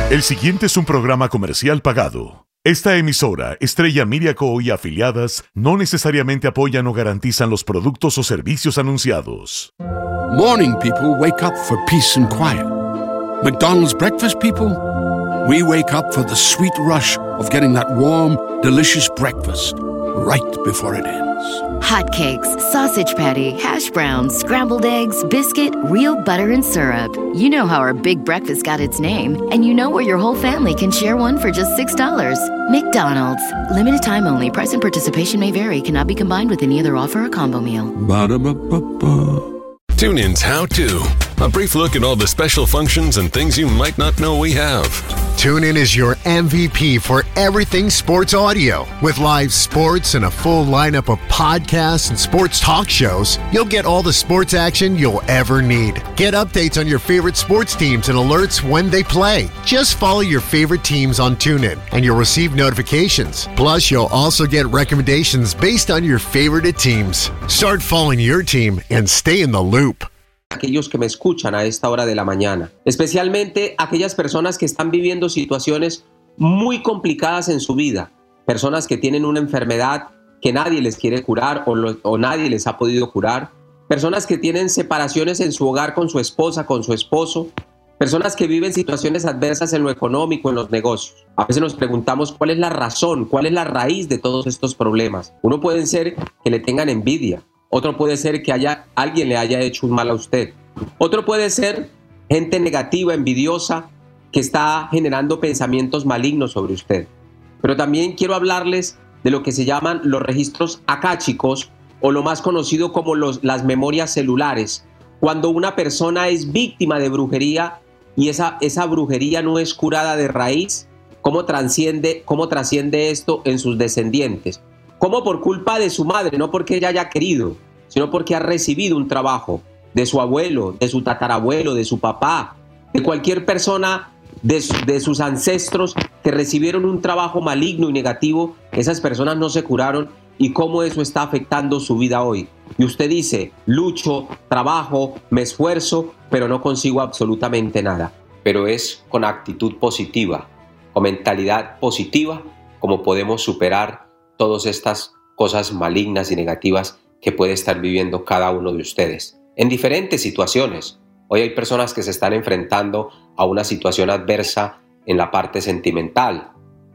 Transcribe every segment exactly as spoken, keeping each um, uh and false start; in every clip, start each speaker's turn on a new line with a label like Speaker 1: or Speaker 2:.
Speaker 1: El siguiente es un programa comercial pagado. Esta emisora, Estrella Media Co. y afiliadas, no necesariamente apoyan o garantizan los productos o servicios anunciados.
Speaker 2: Morning people wake up for peace and quiet. McDonald's breakfast people, we wake up for the sweet rush of getting that warm, delicious breakfast right before it ends.
Speaker 3: Hotcakes, sausage patty, hash browns, scrambled eggs, biscuit, real butter and syrup. You know how our big breakfast got its name, and you know where your whole family can share one for just six dollars. McDonald's. Limited time only. Price and participation may vary. Cannot be combined with any other offer or combo meal.
Speaker 2: Ba-da-ba-ba-ba.
Speaker 4: TuneIn's How To. A brief look at all the special functions and things you might not know we have.
Speaker 5: TuneIn is your M V P for everything sports audio. With live sports and a full lineup of podcasts and sports talk shows, you'll get all the sports action you'll ever need. Get updates on your favorite sports teams and alerts when they play. Just follow your favorite teams on TuneIn and you'll receive notifications. Plus, you'll also get recommendations based on your favorite teams. Start following your team and stay in the loop.
Speaker 6: Aquellos que me escuchan a esta hora de la mañana, especialmente aquellas personas que están viviendo situaciones muy complicadas en su vida, personas que tienen una enfermedad que nadie les quiere curar o, lo, o nadie les ha podido curar, personas que tienen separaciones en su hogar con su esposa, con su esposo, personas que viven situaciones adversas en lo económico, en los negocios. A veces nos preguntamos cuál es la razón, cuál es la raíz de todos estos problemas. Uno puede ser que le tengan envidia. Otro puede ser que haya, alguien le haya hecho un mal a usted. Otro puede ser gente negativa, envidiosa, que está generando pensamientos malignos sobre usted. Pero también quiero hablarles de lo que se llaman los registros akáshicos o lo más conocido como los, las memorias celulares. Cuando una persona es víctima de brujería y esa, esa brujería no es curada de raíz, ¿cómo trasciende, cómo trasciende esto en sus descendientes? Como por culpa de su madre, no porque ella haya querido, sino porque ha recibido un trabajo de su abuelo, de su tatarabuelo, de su papá, de cualquier persona de, de sus ancestros que recibieron un trabajo maligno y negativo. Esas personas no se curaron y cómo eso está afectando su vida hoy. Y usted dice, lucho, trabajo, me esfuerzo, pero no consigo absolutamente nada. Pero es con actitud positiva, con mentalidad positiva, como podemos superar todas estas cosas malignas y negativas que puede estar viviendo cada uno de ustedes. En diferentes situaciones. Hoy hay personas que se están enfrentando a una situación adversa en la parte sentimental.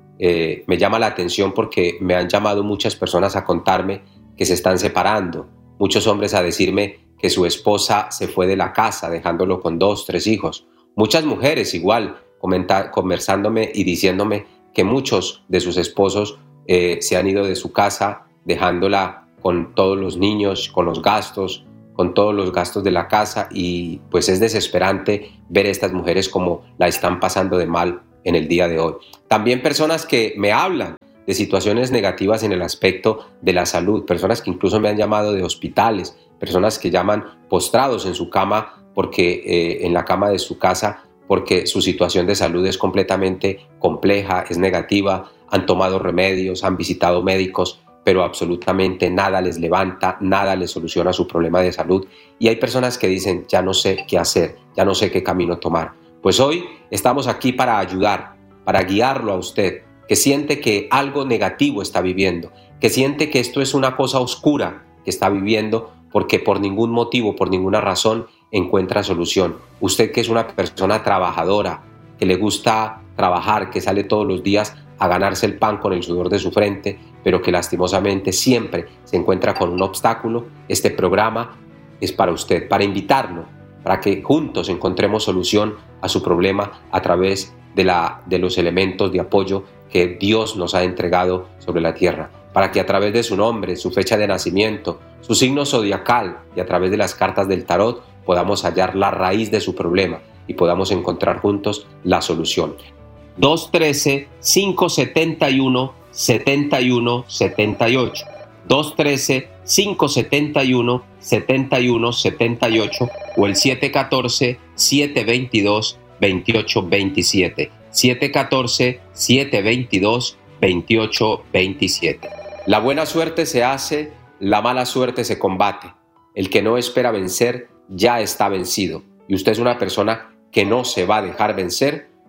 Speaker 6: Eh, me llama la atención porque me han llamado muchas personas a contarme que se están separando. Muchos hombres a decirme que su esposa se fue de la casa dejándolo con dos, tres hijos. Muchas mujeres igual comenta- conversándome y diciéndome que muchos de sus esposos Eh, se han ido de su casa dejándola con todos los niños, con los gastos, con todos los gastos de la casa, y pues es desesperante ver a estas mujeres como la están pasando de mal en el día de hoy. También personas que me hablan de situaciones negativas en el aspecto de la salud, personas que incluso me han llamado de hospitales, personas que llaman postrados en su cama porque eh, en la cama de su casa porque su situación de salud es completamente compleja, es negativa. Han tomado remedios, han visitado médicos, pero absolutamente nada les levanta, nada les soluciona su problema de salud. Y hay personas que dicen, ya no sé qué hacer, ya no sé qué camino tomar. Pues hoy estamos aquí para ayudar, para guiarlo a usted, que siente que algo negativo está viviendo, que siente que esto es una cosa oscura que está viviendo porque por ningún motivo, por ninguna razón encuentra solución. Usted que es una persona trabajadora, que le gusta trabajar, que sale todos los días a ganarse el pan con el sudor de su frente, pero que lastimosamente siempre se encuentra con un obstáculo, este programa es para usted, para invitarlo, para que juntos encontremos solución a su problema a través de, la, de los elementos de apoyo que Dios nos ha entregado sobre la tierra, para que a través de su nombre, su fecha de nacimiento, su signo zodiacal y a través de las cartas del tarot podamos hallar la raíz de su problema y podamos encontrar juntos la solución. dos uno tres, cinco siete uno, siete uno siete ocho. dos uno tres, cinco siete uno, siete uno siete ocho o el siete uno cuatro, siete dos dos, dos ocho dos siete. siete uno cuatro, siete dos dos, dos ocho dos siete. La buena suerte se hace, la mala suerte se combate. El que no espera vencer ya está vencido. Y usted es una persona que no se va a dejar vencer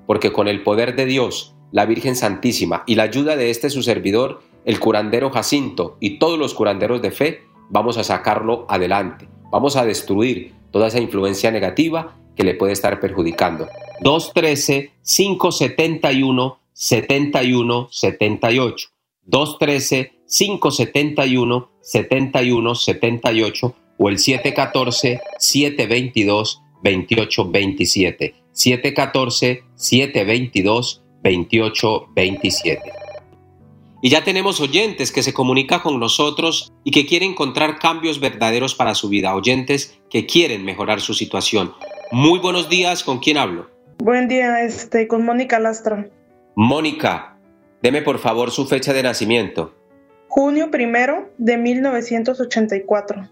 Speaker 6: porque con el poder de Dios, la Virgen Santísima y la ayuda de este su servidor, el curandero Jacinto y todos los curanderos de fe, vamos a sacarlo adelante. Vamos a destruir toda esa influencia negativa que le puede estar perjudicando. dos uno tres, cinco siete uno, siete uno siete ocho. dos uno tres, cinco siete uno, siete uno siete ocho o el siete uno cuatro, siete dos dos, dos ocho dos siete. siete uno cuatro, siete dos dos, dos ocho dos siete. Y ya tenemos oyentes que se comunican con nosotros y que quieren encontrar cambios verdaderos para su vida. Oyentes que quieren mejorar su situación. Muy buenos días, ¿con quién hablo?
Speaker 7: Buen día, este, con Mónica Lastra.
Speaker 6: Mónica, deme por favor su fecha de nacimiento.
Speaker 7: Junio primero de mil novecientos ochenta y cuatro.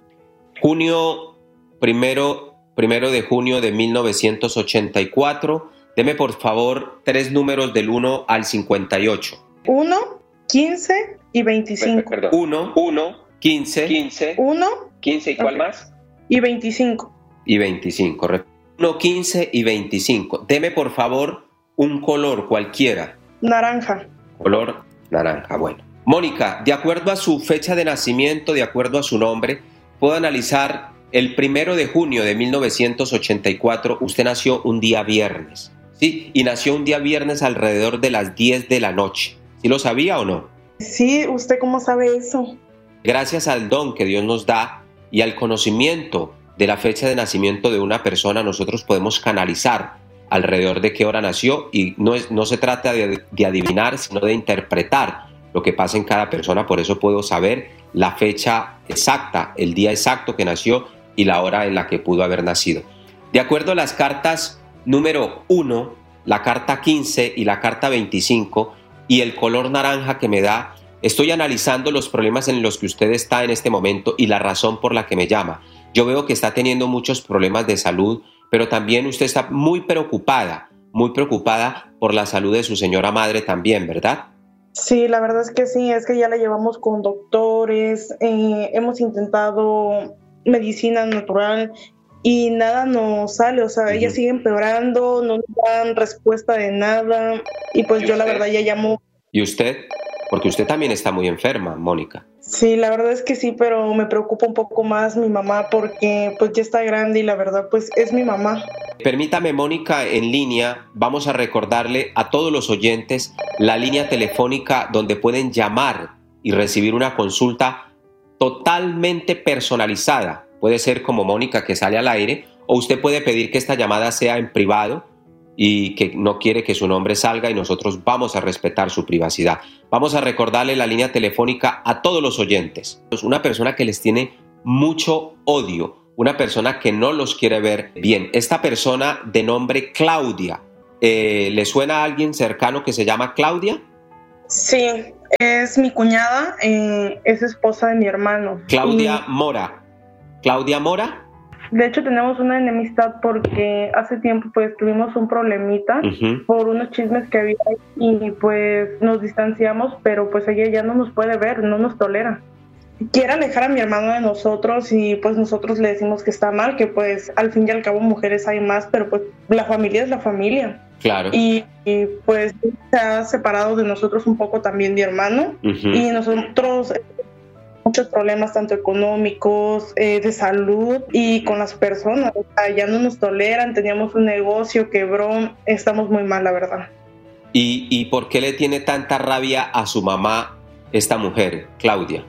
Speaker 6: Junio primero, primero de junio de mil novecientos ochenta y cuatro. Deme por favor tres números del uno al cincuenta y ocho.
Speaker 7: uno, quince y veinticinco.
Speaker 6: Perdón. uno, uno, quince, quince,
Speaker 7: uno,
Speaker 6: quince y ¿cuál
Speaker 7: okay.
Speaker 6: más?
Speaker 7: Y veinticinco.
Speaker 6: Y veinticinco. uno, quince y veinticinco. Deme por favor un color cualquiera.
Speaker 7: Naranja.
Speaker 6: Color naranja, bueno. Mónica, de acuerdo a su fecha de nacimiento, de acuerdo a su nombre, puedo analizar el primero de junio de mil novecientos ochenta y cuatro. Usted nació un día viernes, ¿sí? Y nació un día viernes alrededor de las diez de la noche. ¿Sí lo sabía o no?
Speaker 7: Sí, ¿usted cómo sabe eso?
Speaker 6: Gracias al don que Dios nos da y al conocimiento de la fecha de nacimiento de una persona, nosotros podemos canalizar alrededor de qué hora nació, y no, es, no se trata de, de adivinar, sino de interpretar lo que pasa en cada persona. Por eso puedo saber la fecha exacta, el día exacto que nació y la hora en la que pudo haber nacido. De acuerdo a las cartas número uno, la carta quince y la carta veinticinco, y el color naranja que me da, estoy analizando los problemas en los que usted está en este momento y la razón por la que me llama. Yo veo que está teniendo muchos problemas de salud, pero también usted está muy preocupada, muy preocupada por la salud de su señora madre también, ¿verdad?
Speaker 7: Sí, la verdad es que sí, es que ya la llevamos con doctores, eh, hemos intentado medicina natural y nada nos sale, o sea, uh-huh. ella sigue empeorando, no nos dan respuesta de nada, y pues ¿Y yo usted? La verdad ya llamo.
Speaker 6: ¿Y usted? Porque usted también está muy enferma, Mónica.
Speaker 7: Sí, la verdad es que sí, pero me preocupa un poco más mi mamá porque pues ya está grande y la verdad pues es mi mamá.
Speaker 6: Permítame, Mónica, en línea, vamos a recordarle a todos los oyentes la línea telefónica donde pueden llamar y recibir una consulta totalmente personalizada. Puede ser como Mónica, que sale al aire, o usted puede pedir que esta llamada sea en privado y que no quiere que su nombre salga, y nosotros vamos a respetar su privacidad. Vamos a recordarle la línea telefónica a todos los oyentes. Una persona que les tiene mucho odio, una persona que no los quiere ver bien. Esta persona de nombre Claudia, eh, ¿le suena a alguien cercano que se llama Claudia?
Speaker 7: Sí, es mi cuñada, eh, es esposa de mi hermano.
Speaker 6: Claudia y... Mora. ¿Claudia Mora?
Speaker 7: De hecho, tenemos una enemistad porque hace tiempo pues tuvimos un problemita uh-huh. por unos chismes que había y pues nos distanciamos, pero pues ella ya no nos puede ver, no nos tolera. Quiere alejar a mi hermano de nosotros y pues nosotros le decimos que está mal, que pues al fin y al cabo mujeres hay más, pero pues la familia es la familia.
Speaker 6: Claro.
Speaker 7: Y, y pues se ha separado de nosotros un poco también mi hermano uh-huh. y nosotros... muchos problemas tanto económicos, eh, de salud y con las personas, o sea, ya no nos toleran, teníamos un negocio, quebró, estamos muy mal, la verdad.
Speaker 6: ¿Y, y por qué le tiene tanta rabia a su mamá esta mujer, Claudia?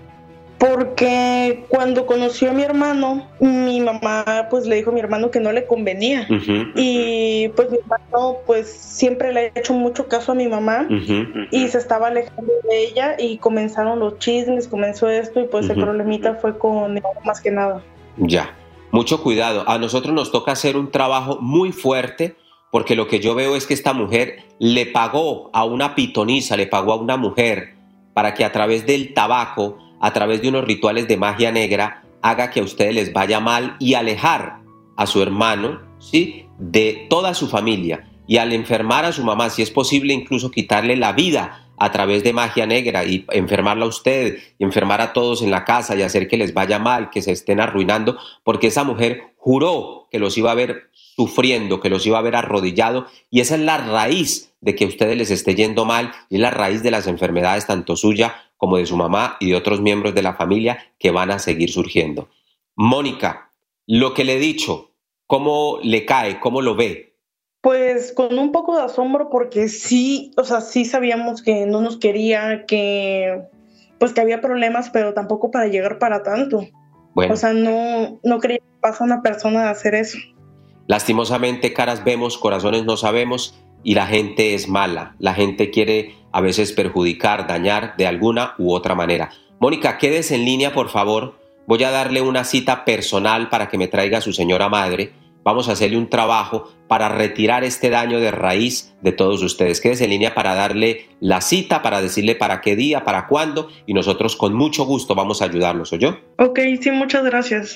Speaker 7: Porque cuando conoció a mi hermano, mi mamá pues le dijo a mi hermano que no le convenía uh-huh. y pues mi hermano pues siempre le ha hecho mucho caso a mi mamá uh-huh. y se estaba alejando de ella y comenzaron los chismes, comenzó esto y pues uh-huh. el problemita fue con mi mamá más que nada.
Speaker 6: Ya, mucho cuidado, a nosotros nos toca hacer un trabajo muy fuerte porque lo que yo veo es que esta mujer le pagó a una pitonisa, le pagó a una mujer para que a través del tabaco, a través de unos rituales de magia negra, haga que a ustedes les vaya mal y alejar a su hermano, ¿sí?, de toda su familia. Y al enfermar a su mamá, si es posible, incluso quitarle la vida a través de magia negra y enfermarla a usted, y enfermar a todos en la casa y hacer que les vaya mal, que se estén arruinando, porque esa mujer juró que los iba a ver sufriendo, que los iba a ver arrodillado, y esa es la raíz de que a ustedes les esté yendo mal, y es la raíz de las enfermedades tanto suya como de su mamá y de otros miembros de la familia que van a seguir surgiendo. Mónica, lo que le he dicho, ¿cómo le cae? ¿Cómo lo ve?
Speaker 7: Pues con un poco de asombro, porque sí, o sea, sí sabíamos que no nos quería, que pues que había problemas, pero tampoco para llegar para tanto.
Speaker 6: Bueno.
Speaker 7: O sea, no, no creía que pasa una persona a hacer eso.
Speaker 6: Lastimosamente, caras vemos, corazones no sabemos, y la gente es mala. La gente quiere a veces perjudicar, dañar de alguna u otra manera. Mónica, quédese en línea, por favor. Voy a darle una cita personal para que me traiga a su señora madre. Vamos a hacerle un trabajo para retirar este daño de raíz de todos ustedes. Quédese en línea para darle la cita, para decirle para qué día, para cuándo, y nosotros con mucho gusto vamos a ayudarlos, ¿oyó?
Speaker 7: Ok, sí, muchas gracias.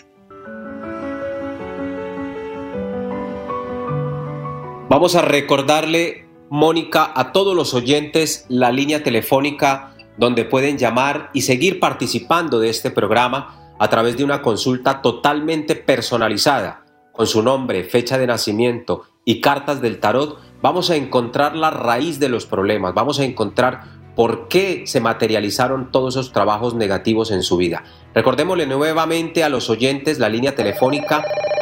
Speaker 6: Vamos a recordarle, Mónica, a todos los oyentes la línea telefónica donde pueden llamar y seguir participando de este programa a través de una consulta totalmente personalizada. Con su nombre, fecha de nacimiento y cartas del tarot, vamos a encontrar la raíz de los problemas, vamos a encontrar por qué se materializaron todos esos trabajos negativos en su vida. Recordémosle nuevamente a los oyentes la línea telefónica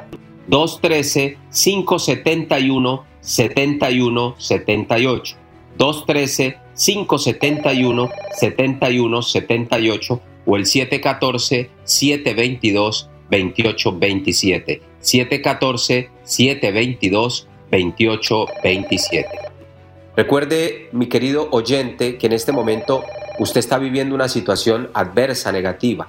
Speaker 6: dos uno tres, cinco siete uno, siete uno siete ocho, dos uno tres, cinco siete uno, siete uno siete ocho o el siete uno cuatro, siete dos dos, dos ocho dos siete, siete uno cuatro, siete dos dos, dos ocho dos siete. Recuerde, mi querido oyente, que en este momento usted está viviendo una situación adversa, negativa.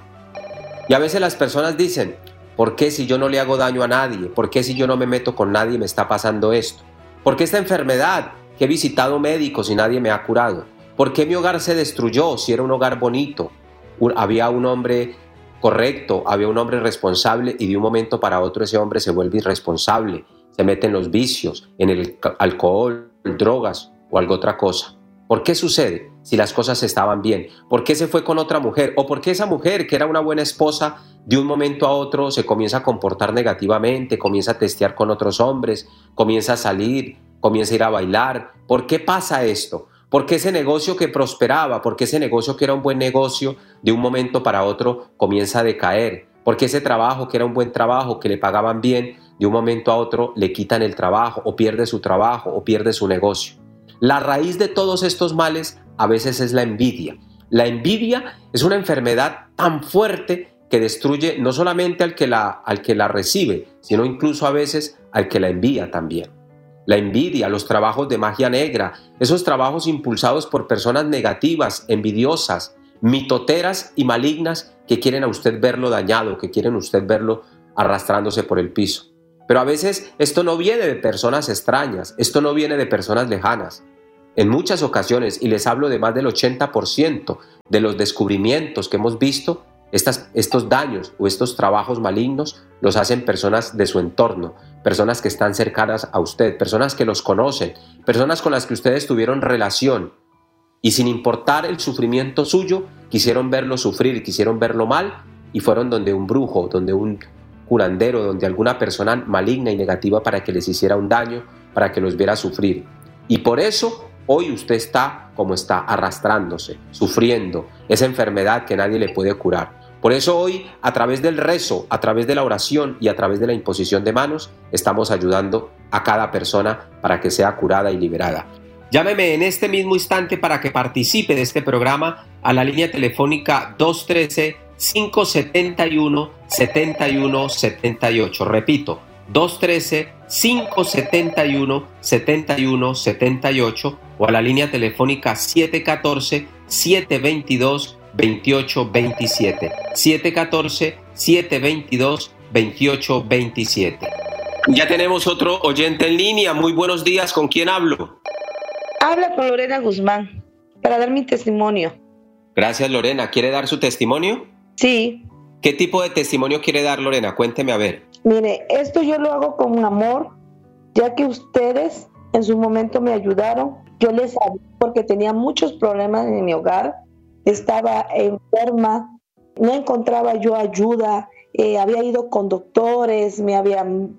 Speaker 6: Y a veces las personas dicen, ¿por qué si yo no le hago daño a nadie? ¿Por qué si yo no me meto con nadie me está pasando esto? ¿Por qué esta enfermedad que he visitado médicos y nadie me ha curado? ¿Por qué mi hogar se destruyó si era un hogar bonito? Un, había un hombre correcto, había un hombre responsable y de un momento para otro ese hombre se vuelve irresponsable, se mete en los vicios, en el alcohol, drogas o algo otra cosa. ¿Por qué sucede si las cosas estaban bien? ¿Por qué se fue con otra mujer? ¿O por qué esa mujer que era una buena esposa de un momento a otro se comienza a comportar negativamente, comienza a testear con otros hombres, comienza a salir, comienza a ir a bailar? ¿Por qué pasa esto? ¿Por qué ese negocio que prosperaba, por qué ese negocio que era un buen negocio, de un momento para otro comienza a decaer? ¿Por qué ese trabajo que era un buen trabajo, que le pagaban bien, de un momento a otro le quitan el trabajo, o pierde su trabajo, o pierde su negocio? La raíz de todos estos males a veces es la envidia. La envidia es una enfermedad tan fuerte que destruye no solamente al que la, al que la recibe, sino incluso a veces al que la envía también. La envidia, los trabajos de magia negra, esos trabajos impulsados por personas negativas, envidiosas, mitoteras y malignas que quieren a usted verlo dañado, que quieren a usted verlo arrastrándose por el piso. Pero a veces esto no viene de personas extrañas, esto no viene de personas lejanas. En muchas ocasiones, y les hablo de más del ochenta por ciento de los descubrimientos que hemos visto, Estas, estos daños o estos trabajos malignos los hacen personas de su entorno, personas que están cercanas a usted, personas que los conocen, personas con las que ustedes tuvieron relación y sin importar el sufrimiento suyo, quisieron verlo sufrir, quisieron verlo mal y fueron donde un brujo, donde un curandero, donde alguna persona maligna y negativa para que les hiciera un daño, para que los viera sufrir. Y por eso hoy usted está como está, arrastrándose, sufriendo esa enfermedad que nadie le puede curar. Por eso hoy, a través del rezo, a través de la oración y a través de la imposición de manos, estamos ayudando a cada persona para que sea curada y liberada. Llámeme en este mismo instante para que participe de este programa a la línea telefónica dos uno tres, cinco siete uno, siete uno siete ocho. Repito, dos uno tres, cinco siete uno, siete uno siete ocho o a la línea telefónica siete uno cuatro, siete dos dos, dos ocho dos siete, siete uno cuatro, siete dos dos, dos ocho dos siete. Ya tenemos otro oyente en línea. Muy buenos días, ¿con quién hablo?
Speaker 8: Habla con Lorena Guzmán, para dar mi testimonio.
Speaker 6: Gracias, Lorena. ¿Quiere dar su testimonio?
Speaker 8: Sí.
Speaker 6: ¿Qué tipo de testimonio quiere dar, Lorena? Cuénteme a ver.
Speaker 8: Mire, esto yo lo hago con amor, ya que ustedes en su momento me ayudaron. Yo les hablé porque tenía muchos problemas en mi hogar, estaba enferma, no encontraba yo ayuda, eh, había ido con doctores, me habían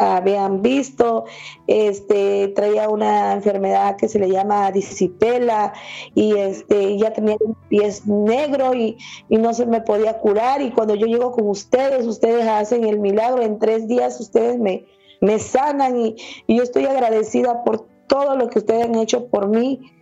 Speaker 8: habían visto. Este, traía una enfermedad que se le llama disipela y este, ya tenía un pie negro y, y no se me podía curar. Y cuando yo llego con ustedes, ustedes hacen el milagro. En tres días ustedes me, me sanan y, y yo estoy agradecida por todo lo que ustedes han hecho por mí.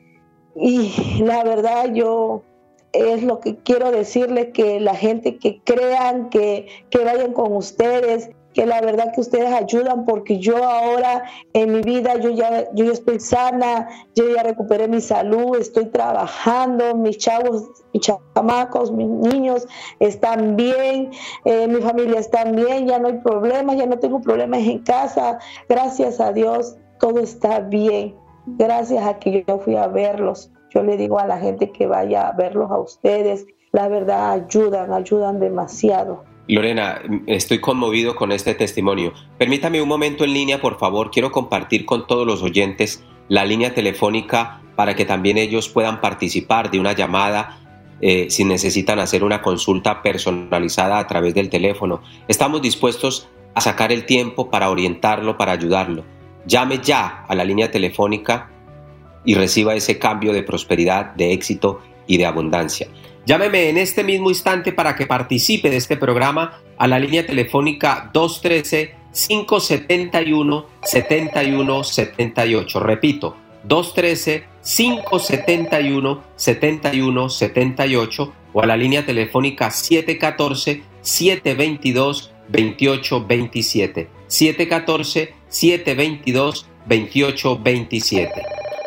Speaker 8: Y la verdad, yo es lo que quiero decirles, que la gente que crean, que, que vayan con ustedes, que la verdad que ustedes ayudan, porque yo ahora en mi vida, yo ya, yo ya estoy sana, yo ya recuperé mi salud, estoy trabajando, mis chavos, mis chamacos, mis niños están bien, eh, mi familia está bien, ya no hay problemas, ya no tengo problemas en casa, gracias a Dios, todo está bien, gracias a que yo fui a verlos. Yo le digo a la gente que vaya a verlos a ustedes, la verdad ayudan, ayudan demasiado.
Speaker 6: Lorena, estoy conmovido con este testimonio. Permítame un momento en línea, por favor. Quiero compartir con todos los oyentes la línea telefónica para que también ellos puedan participar de una llamada eh, si necesitan hacer una consulta personalizada a través del teléfono. Estamos dispuestos a sacar el tiempo para orientarlo, para ayudarlo. Llame ya a la línea telefónica y reciba ese cambio de prosperidad, de éxito y de abundancia. Llámeme en este mismo instante para que participe de este programa a la línea telefónica dos uno tres, cinco siete uno, siete uno siete ocho. Repito, dos uno tres, cinco siete uno, siete uno siete ocho o a la línea telefónica siete uno cuatro, siete dos dos, dos ocho dos siete. siete uno cuatro, siete dos dos, dos ocho dos siete.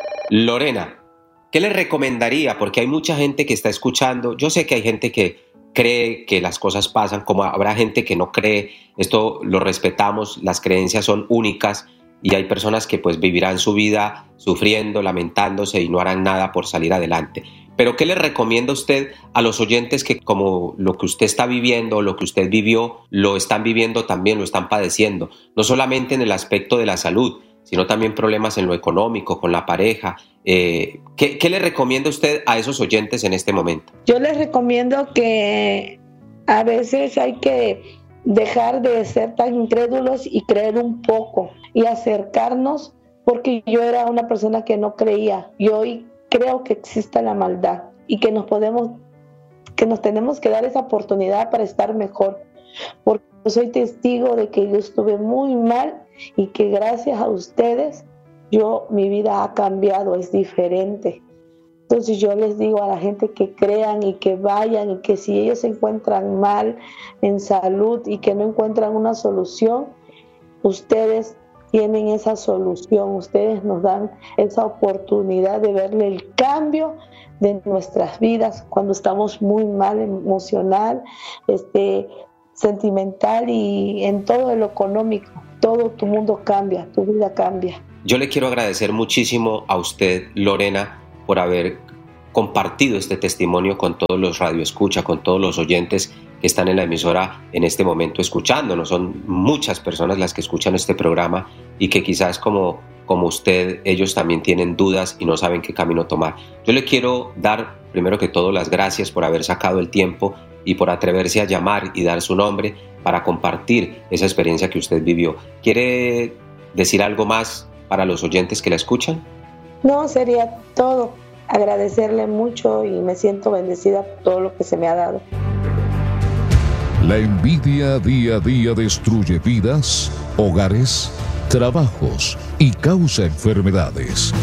Speaker 6: Lorena, ¿qué le recomendaría? Porque hay mucha gente que está escuchando. Yo sé que hay gente que cree que las cosas pasan, como habrá gente que no cree. Esto lo respetamos, las creencias son únicas y hay personas que pues vivirán su vida sufriendo, lamentándose y no harán nada por salir adelante. Pero ¿qué le recomienda usted a los oyentes que como lo que usted está viviendo, lo que usted vivió, lo están viviendo también, lo están padeciendo? No solamente en el aspecto de la salud, sino también problemas en lo económico, con la pareja. Eh, ¿qué, ¿Qué le recomienda usted a esos oyentes en este momento?
Speaker 8: Yo les recomiendo que a veces hay que dejar de ser tan incrédulos y creer un poco y acercarnos, porque yo era una persona que no creía y hoy creo que existe la maldad y que nos podemos, que nos tenemos que dar esa oportunidad para estar mejor, porque soy testigo de que yo estuve muy mal y que gracias a ustedes yo, mi vida ha cambiado, es diferente. Entonces yo les digo a la gente que crean y que vayan, y que si ellos se encuentran mal en salud y que no encuentran una solución, ustedes tienen esa solución, ustedes nos dan esa oportunidad de verle el cambio de nuestras vidas cuando estamos muy mal emocional, este, sentimental y en todo lo económico. Todo tu mundo cambia, tu vida cambia.
Speaker 6: Yo le quiero agradecer muchísimo a usted, Lorena, por haber compartido este testimonio con todos los radioescuchas, con todos los oyentes que están en la emisora en este momento escuchándonos. Son muchas personas las que escuchan este programa y que quizás como, como usted, ellos también tienen dudas y no saben qué camino tomar. Yo le quiero dar, primero que todo, las gracias por haber sacado el tiempo y por atreverse a llamar y dar su nombre para compartir esa experiencia que usted vivió. ¿Quiere decir algo más para los oyentes que la escuchan?
Speaker 8: No, sería todo. Agradecerle mucho y me siento bendecida por todo lo que se me ha dado.
Speaker 9: La envidia día a día destruye vidas, hogares, trabajos y causa enfermedades.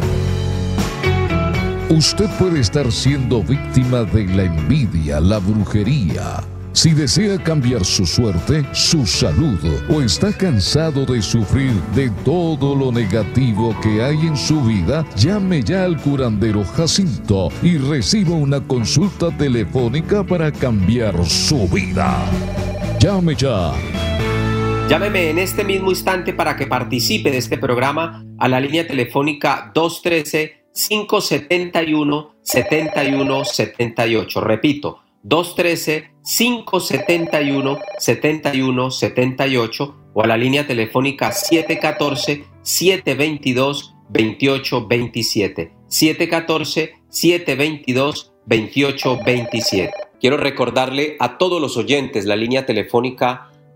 Speaker 9: Usted puede estar siendo víctima de la envidia, la brujería. Si desea cambiar su suerte, su salud o está cansado de sufrir de todo lo negativo que hay en su vida, llame ya al curandero Jacinto y reciba una consulta telefónica para cambiar su vida. Llame ya.
Speaker 6: Llámeme en este mismo instante para que participe de este programa a la línea telefónica dos uno tres, cinco siete uno, siete uno siete ocho. Repito, dos uno tres, cinco siete uno, siete uno siete ocho o a la línea telefónica siete uno cuatro, siete dos dos, dos ocho dos siete. siete uno cuatro, siete dos dos, dos ocho dos siete. Quiero recordarle a todos los oyentes la línea telefónica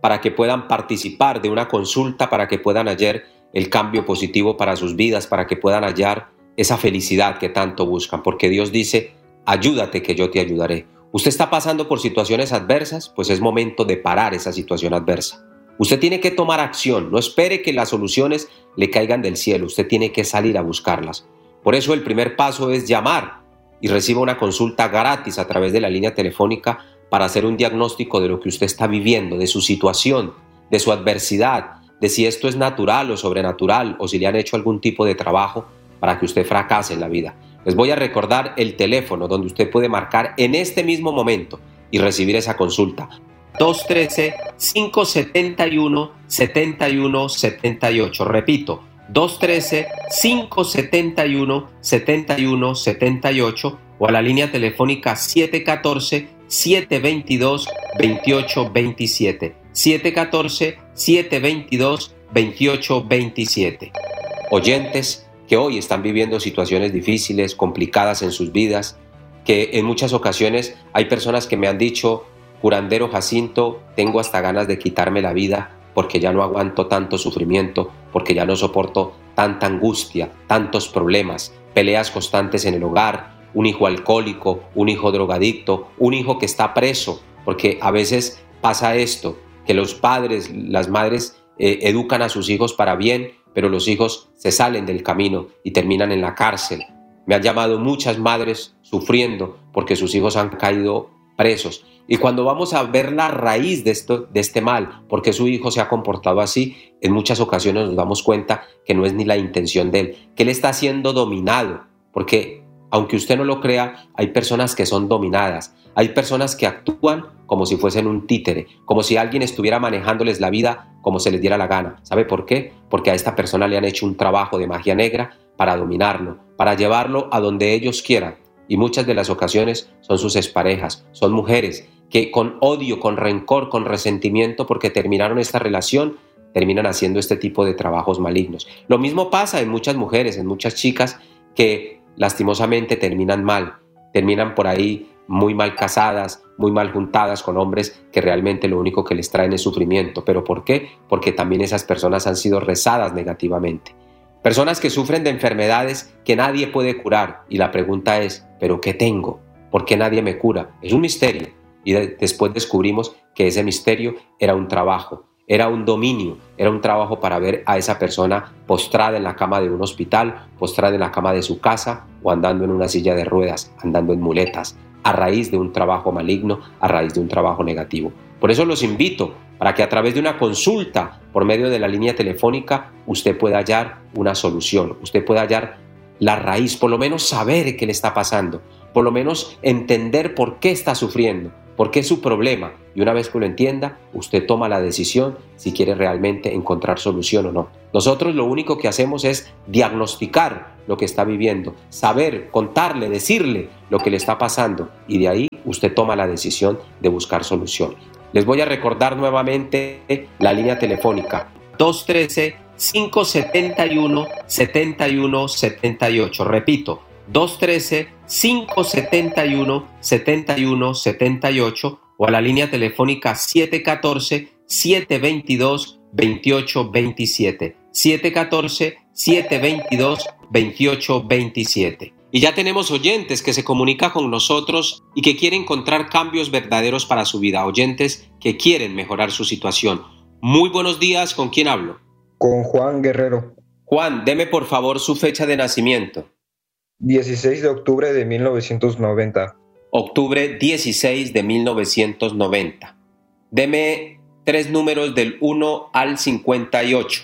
Speaker 6: para que puedan participar de una consulta, para que puedan hallar el cambio positivo para sus vidas, para que puedan hallar esa felicidad que tanto buscan, porque Dios dice, ayúdate que yo te ayudaré. ¿Usted está pasando por situaciones adversas? Pues es momento de parar esa situación adversa. Usted tiene que tomar acción, no espere que las soluciones le caigan del cielo, usted tiene que salir a buscarlas. Por eso el primer paso es llamar y reciba una consulta gratis a través de la línea telefónica para hacer un diagnóstico de lo que usted está viviendo, de su situación, de su adversidad, de si esto es natural o sobrenatural o si le han hecho algún tipo de trabajo para que usted fracase en la vida. Les voy a recordar el teléfono donde usted puede marcar en este mismo momento y recibir esa consulta. dos uno tres, cinco siete uno, siete uno siete ocho. Repito, dos uno tres, cinco siete uno, siete uno siete ocho o a la línea telefónica siete uno cuatro, siete dos dos, dos ocho dos siete. siete uno cuatro, siete dos dos, dos ocho dos siete. Oyentes que hoy están viviendo situaciones difíciles, complicadas en sus vidas, que en muchas ocasiones hay personas que me han dicho, curandero Jacinto, tengo hasta ganas de quitarme la vida porque ya no aguanto tanto sufrimiento, porque ya no soporto tanta angustia, tantos problemas, peleas constantes en el hogar, un hijo alcohólico, un hijo drogadicto, un hijo que está preso, porque a veces pasa esto, que los padres, las madres eh, educan a sus hijos para bien, pero los hijos se salen del camino y terminan en la cárcel. Me han llamado muchas madres sufriendo porque sus hijos han caído presos. Y cuando vamos a ver la raíz de, esto, de este mal, por qué su hijo se ha comportado así, en muchas ocasiones nos damos cuenta que no es ni la intención de él, que él está siendo dominado, porque aunque usted no lo crea, hay personas que son dominadas, hay personas que actúan como si fuesen un títere, como si alguien estuviera manejándoles la vida como se les diera la gana. ¿Sabe por qué? Porque a esta persona le han hecho un trabajo de magia negra para dominarlo, para llevarlo a donde ellos quieran. Y muchas de las ocasiones son sus exparejas, son mujeres que con odio, con rencor, con resentimiento porque terminaron esta relación, terminan haciendo este tipo de trabajos malignos. Lo mismo pasa en muchas mujeres, en muchas chicas que lastimosamente terminan mal, terminan por ahí muy mal casadas, muy mal juntadas con hombres que realmente lo único que les traen es sufrimiento. ¿Pero por qué? Porque también esas personas han sido rezadas negativamente. Personas que sufren de enfermedades que nadie puede curar y la pregunta es, ¿pero qué tengo? ¿Por qué nadie me cura? Es un misterio y de- después descubrimos que ese misterio era un trabajo, era un dominio, era un trabajo para ver a esa persona postrada en la cama de un hospital, postrada en la cama de su casa o andando en una silla de ruedas, andando en muletas, a raíz de un trabajo maligno, a raíz de un trabajo negativo. Por eso los invito para que a través de una consulta por medio de la línea telefónica usted pueda hallar una solución, usted pueda hallar la raíz, por lo menos saber qué le está pasando, por lo menos entender por qué está sufriendo, por qué es su problema. Y una vez que lo entienda, usted toma la decisión si quiere realmente encontrar solución o no. Nosotros lo único que hacemos es diagnosticar lo que está viviendo, saber, contarle, decirle lo que le está pasando y de ahí usted toma la decisión de buscar solución. Les voy a recordar nuevamente la línea telefónica dos uno tres, cinco siete uno, siete uno siete ocho. Repito, dos uno tres, cinco siete uno, siete uno siete ocho o a la línea telefónica siete uno cuatro, siete dos dos, dos ocho dos siete. siete uno cuatro, siete dos dos, dos ocho dos siete. Y ya tenemos oyentes que se comunican con nosotros y que quieren encontrar cambios verdaderos para su vida, oyentes que quieren mejorar su situación. Muy buenos días, ¿con quién hablo?
Speaker 10: Con Juan Guerrero.
Speaker 6: Juan, deme por favor su fecha de nacimiento.
Speaker 10: dieciséis de octubre de mil novecientos noventa.
Speaker 6: Octubre dieciséis de mil novecientos noventa. Deme tres números del uno al cincuenta y ocho.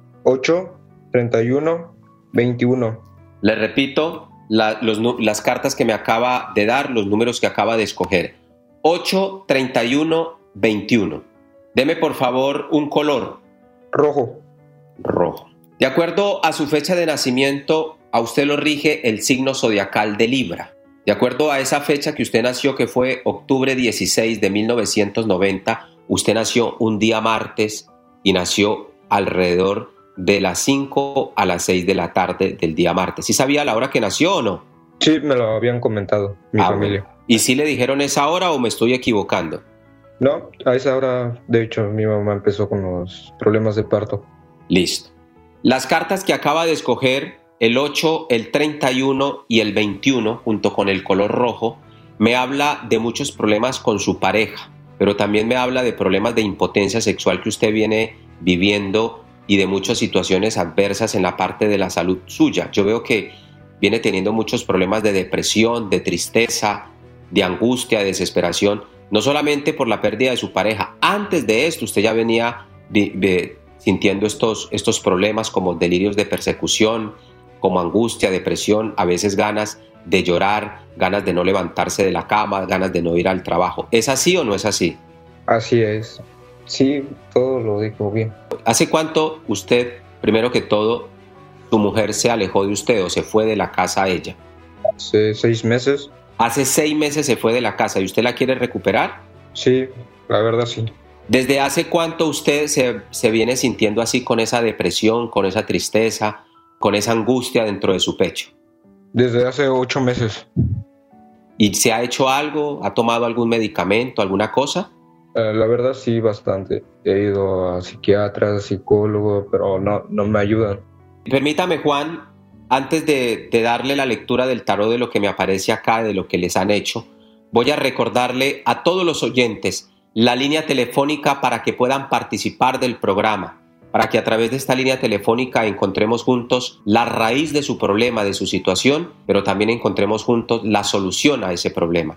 Speaker 10: ocho, treinta y uno, veintiuno.
Speaker 6: Le repito la, los, las cartas que me acaba de dar, los números que acaba de escoger. ocho, treinta y uno, veintiuno. Deme por favor un color.
Speaker 10: Rojo.
Speaker 6: Rojo. De acuerdo a su fecha de nacimiento, a usted lo rige el signo zodiacal de Libra. De acuerdo a esa fecha que usted nació, que fue octubre dieciséis de mil novecientos noventa, usted nació un día martes y nació alrededor de las cinco a las seis de la tarde del día martes. ¿Sí sabía la hora que nació o no?
Speaker 10: Sí, me lo habían comentado, mi
Speaker 6: ah,
Speaker 10: familia.
Speaker 6: Bueno. ¿Y sí le dijeron esa hora o me estoy equivocando?
Speaker 10: No, a esa hora, de hecho, mi mamá empezó con los problemas de parto.
Speaker 6: Listo. Las cartas que acaba de escoger, el ocho, el treinta y uno y el veintiuno, junto con el color rojo, me habla de muchos problemas con su pareja, pero también me habla de problemas de impotencia sexual que usted viene viviendo y de muchas situaciones adversas en la parte de la salud suya. Yo veo que viene teniendo muchos problemas de depresión, de tristeza, de angustia, de desesperación, no solamente por la pérdida de su pareja. Antes de esto usted ya venía vi, vi, sintiendo estos, estos problemas como delirios de persecución, como angustia, depresión, a veces ganas de llorar, ganas de no levantarse de la cama, ganas de no ir al trabajo. ¿Es así o no es así?
Speaker 10: Así es. Sí, todo lo dijo bien.
Speaker 6: ¿Hace cuánto usted, primero que todo, su mujer se alejó de usted o se fue de la casa a ella?
Speaker 10: Hace seis meses.
Speaker 6: Hace seis meses se fue de la casa. ¿Y usted la quiere recuperar?
Speaker 10: Sí, la verdad sí.
Speaker 6: ¿Desde hace cuánto usted se, se viene sintiendo así, con esa depresión, con esa tristeza, con esa angustia dentro de su pecho?
Speaker 10: Desde hace ocho meses.
Speaker 6: ¿Y se ha hecho algo? ¿Ha tomado algún medicamento, alguna cosa?
Speaker 10: Eh, la verdad sí, bastante. He ido a psiquiatras, psicólogos, pero no, no me ayudan.
Speaker 6: Permítame, Juan, antes de, de darle la lectura del tarot de lo que me aparece acá, de lo que les han hecho, voy a recordarle a todos los oyentes la línea telefónica para que puedan participar del programa, para que a través de esta línea telefónica encontremos juntos la raíz de su problema, de su situación, pero también encontremos juntos la solución a ese problema.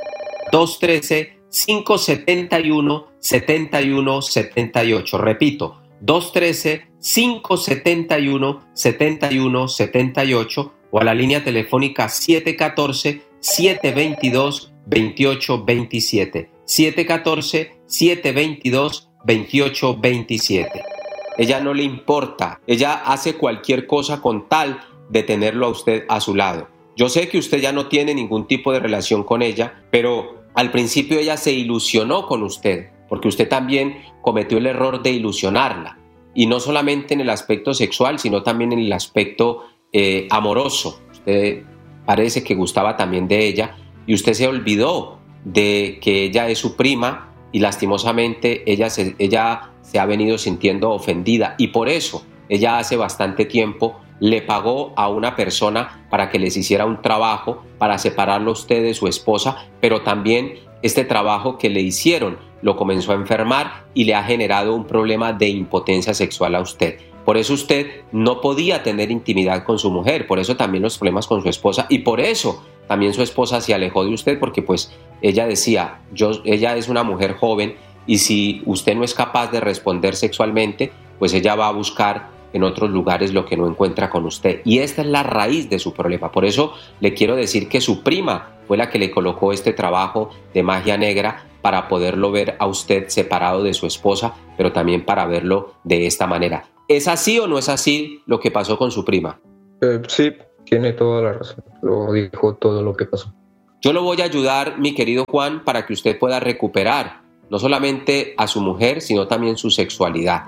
Speaker 6: dos uno tres, cinco siete uno, siete uno siete ocho. Repito, dos uno tres, cinco siete uno, siete uno siete ocho o a la línea telefónica siete uno cuatro, siete dos dos, dos ocho dos siete. siete uno cuatro, siete dos dos, dos ocho dos siete. Ella no le importa, ella hace cualquier cosa con tal de tenerlo a usted a su lado. Yo sé que usted ya no tiene ningún tipo de relación con ella, pero al principio ella se ilusionó con usted, porque usted también cometió el error de ilusionarla. Y no solamente en el aspecto sexual, sino también en el aspecto eh, amoroso. Usted parece que gustaba también de ella y usted se olvidó de que ella es su prima y lastimosamente ella se, ella se ha venido sintiendo ofendida y por eso ella hace bastante tiempo le pagó a una persona para que les hiciera un trabajo para separarlo a usted de su esposa, pero también este trabajo que le hicieron lo comenzó a enfermar y le ha generado un problema de impotencia sexual a usted. Por eso usted no podía tener intimidad con su mujer, por eso también los problemas con su esposa y por eso también su esposa se alejó de usted porque pues ella decía, yo, ella es una mujer joven y si usted no es capaz de responder sexualmente, pues ella va a buscar en otros lugares lo que no encuentra con usted. Y esta es la raíz de su problema. Por eso le quiero decir que su prima fue la que le colocó este trabajo de magia negra para poderlo ver a usted separado de su esposa, pero también para verlo de esta manera. ¿Es así o no es así lo que pasó con su prima?
Speaker 10: Eh, sí, tiene toda la razón. Lo dijo todo lo que pasó.
Speaker 6: Yo lo voy a ayudar, mi querido Juan, para que usted pueda recuperar no solamente a su mujer, sino también su sexualidad.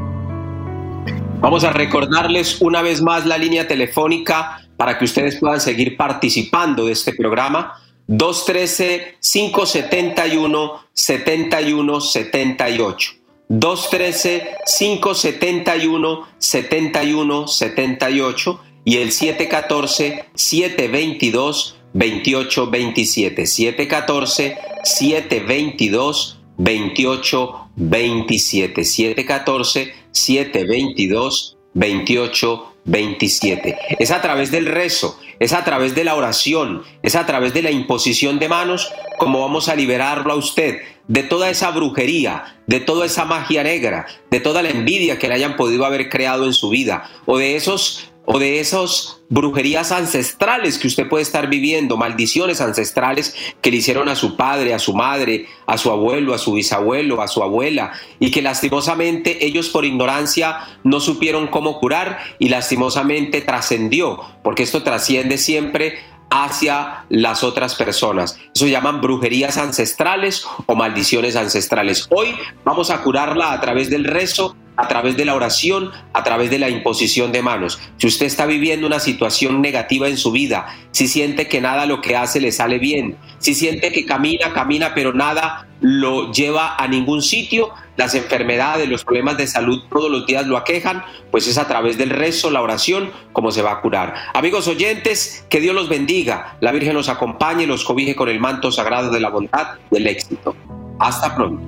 Speaker 6: Vamos a recordarles una vez más la línea telefónica para que ustedes puedan seguir participando de este programa. dos uno tres, cinco siete uno, siete uno siete ocho. dos uno tres, cinco siete uno, siete uno siete ocho y el siete uno cuatro, siete dos dos, dos ocho dos siete. siete uno cuatro, siete dos dos, dos ocho dos siete. siete uno cuatro, siete dos dos, dos ocho dos siete. Es a través del rezo, es a través de la oración, es a través de la imposición de manos como vamos a liberarlo a usted de toda esa brujería, de toda esa magia negra, de toda la envidia que le hayan podido haber creado en su vida o de esos o de esas brujerías ancestrales que usted puede estar viviendo, maldiciones ancestrales que le hicieron a su padre, a su madre, a su abuelo, a su bisabuelo, a su abuela, y que lastimosamente ellos por ignorancia no supieron cómo curar y lastimosamente trascendió, porque esto trasciende siempre hacia las otras personas. Eso se llaman brujerías ancestrales o maldiciones ancestrales. Hoy vamos a curarla a través del rezo a través de la oración, a través de la imposición de manos. Si usted está viviendo una situación negativa en su vida, si siente que nada lo que hace le sale bien, si siente que camina, camina, pero nada lo lleva a ningún sitio, las enfermedades, los problemas de salud todos los días lo aquejan, pues es a través del rezo, la oración, como se va a curar. Amigos oyentes, que Dios los bendiga, la Virgen los acompañe y los cobije con el manto sagrado de la bondad y del éxito. Hasta pronto.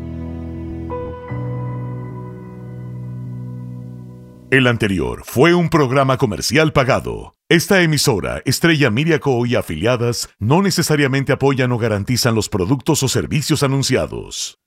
Speaker 1: El anterior fue un programa comercial pagado. Esta emisora, Estrella Miriaco y afiliadas, no necesariamente apoyan o garantizan los productos o servicios anunciados.